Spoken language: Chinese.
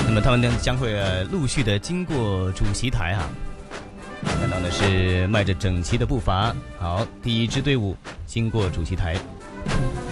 那么他们呢将会陆续的经过主席台啊，看到的是迈着整齐的步伐。好，第一支队伍经过主席台。